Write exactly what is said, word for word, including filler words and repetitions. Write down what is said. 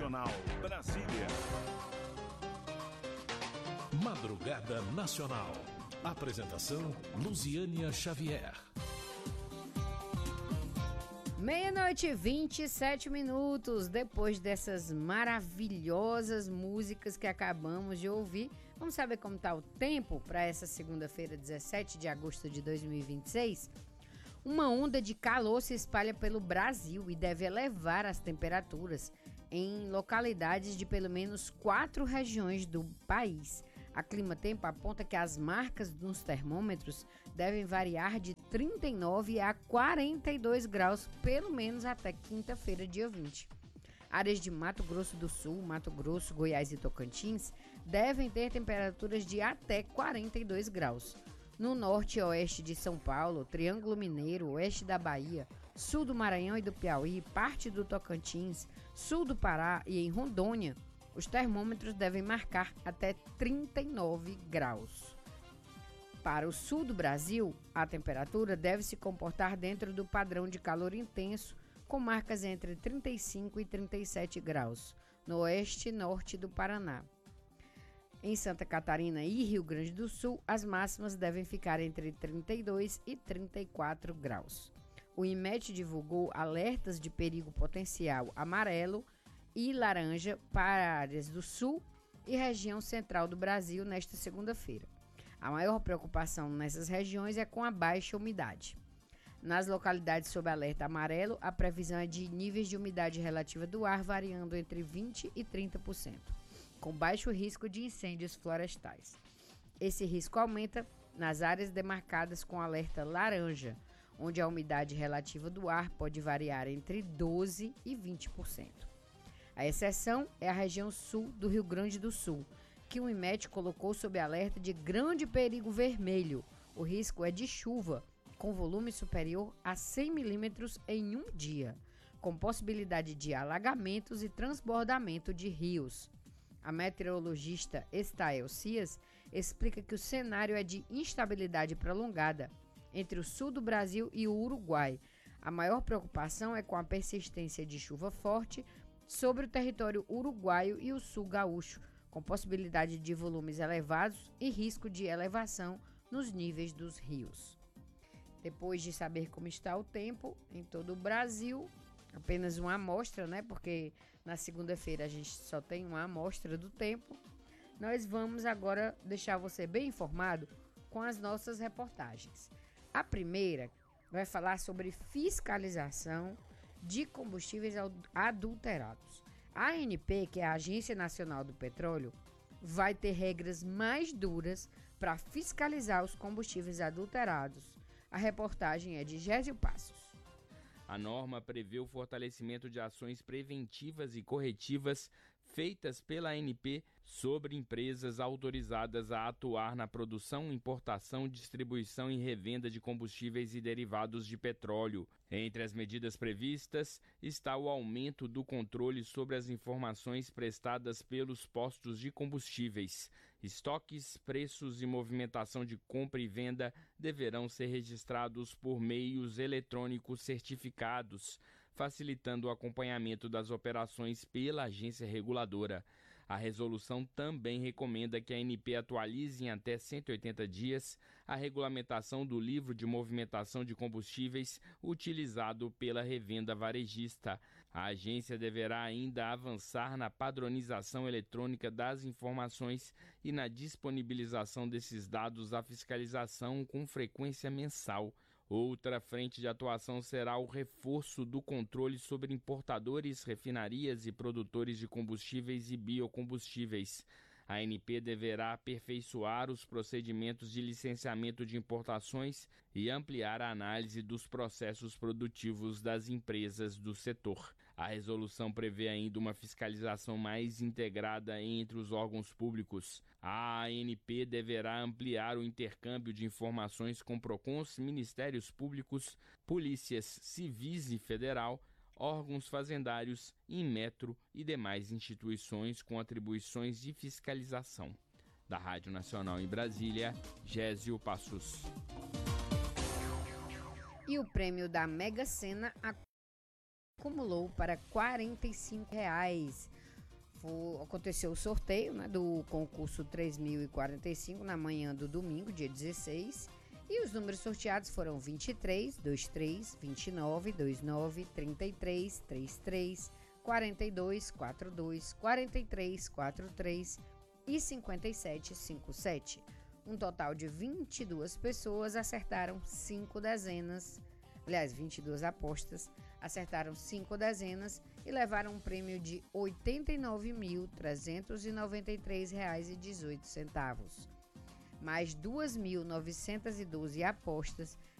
Nacional, Brasília. Madrugada Nacional. Apresentação, Luziânia Xavier. Meia-noite e vinte e sete minutos. Depois dessas maravilhosas músicas que acabamos de ouvir, vamos saber como está o tempo para essa segunda-feira, dezessete de agosto de dois mil e vinte e seis? Uma onda de calor se espalha pelo Brasil e deve elevar as temperaturas em localidades de pelo menos quatro regiões do país. A Clima Tempo aponta que as marcas nos termômetros devem variar de trinta e nove a quarenta e dois graus, pelo menos até quinta-feira, dia vinte. Áreas de Mato Grosso do Sul, Mato Grosso, Goiás e Tocantins devem ter temperaturas de até quarenta e dois graus. No norte e oeste de São Paulo, Triângulo Mineiro, oeste da Bahia, sul do Maranhão e do Piauí, parte do Tocantins, sul do Pará e em Rondônia, os termômetros devem marcar até trinta e nove graus. Para o sul do Brasil, a temperatura deve se comportar dentro do padrão de calor intenso, com marcas entre trinta e cinco e trinta e sete graus, no oeste e norte do Paraná. Em Santa Catarina e Rio Grande do Sul, as máximas devem ficar entre trinta e dois e trinta e quatro graus. O IMET divulgou alertas de perigo potencial amarelo e laranja para áreas do sul e região central do Brasil nesta segunda-feira. A maior preocupação nessas regiões é com a baixa umidade. Nas localidades sob alerta amarelo, a previsão é de níveis de umidade relativa do ar variando entre vinte por cento e trinta por cento, com baixo risco de incêndios florestais. Esse risco aumenta nas áreas demarcadas com alerta laranja, onde a umidade relativa do ar pode variar entre doze por cento e vinte por cento. A exceção é a região sul do Rio Grande do Sul, que o IMET colocou sob alerta de grande perigo vermelho. O risco é de chuva, com volume superior a cem milímetros em um dia, com possibilidade de alagamentos e transbordamento de rios. A meteorologista Estael Cias explica que o cenário é de instabilidade prolongada entre o sul do Brasil e o Uruguai. A maior preocupação é com a persistência de chuva forte sobre o território uruguaio e o sul gaúcho, com possibilidade de volumes elevados e risco de elevação nos níveis dos rios. Depois de saber como está o tempo em todo o Brasil, apenas uma amostra, né? Porque na segunda-feira a gente só tem uma amostra do tempo. Nós vamos agora deixar você bem informado com as nossas reportagens. A primeira vai falar sobre fiscalização de combustíveis adulterados. A ANP, que é a Agência Nacional do Petróleo, vai ter regras mais duras para fiscalizar os combustíveis adulterados. A reportagem é de Gésio Passos. A norma prevê o fortalecimento de ações preventivas e corretivas feitas pela A N P sobre empresas autorizadas a atuar na produção, importação, distribuição e revenda de combustíveis e derivados de petróleo. Entre as medidas previstas está o aumento do controle sobre as informações prestadas pelos postos de combustíveis. Estoques, preços e movimentação de compra e venda deverão ser registrados por meios eletrônicos certificados, facilitando o acompanhamento das operações pela agência reguladora. A resolução também recomenda que a A N P atualize em até cento e oitenta dias a regulamentação do livro de movimentação de combustíveis utilizado pela revenda varejista. A agência deverá ainda avançar na padronização eletrônica das informações e na disponibilização desses dados à fiscalização com frequência mensal. Outra frente de atuação será o reforço do controle sobre importadores, refinarias e produtores de combustíveis e biocombustíveis. A A N P deverá aperfeiçoar os procedimentos de licenciamento de importações e ampliar a análise dos processos produtivos das empresas do setor. A resolução prevê ainda uma fiscalização mais integrada entre os órgãos públicos. A A N P deverá ampliar o intercâmbio de informações com PROCONs, Ministérios Públicos, polícias civis e federal, órgãos fazendários, Inmetro e demais instituições com atribuições de fiscalização. Da Rádio Nacional em Brasília, Gésio Passos. E o prêmio da Mega Sena acumulou para quarenta e cinco reais. foi, aconteceu o sorteio, né, do concurso três mil e quarenta e cinco na manhã do domingo, dia dezesseis. E os números sorteados foram vinte e três, vinte e três, vinte e nove, vinte e nove, trinta e três, trinta e três, quarenta e dois, quarenta e dois, quarenta e três, quarenta e três e cinquenta e sete, cinquenta e sete. Um total de vinte e duas pessoas acertaram cinco dezenas, aliás, vinte e duas apostas, acertaram cinco dezenas e levaram um prêmio de oitenta e nove mil, trezentos e noventa e três reais e dezoito centavos. Mais duas mil novecentas e doze apostas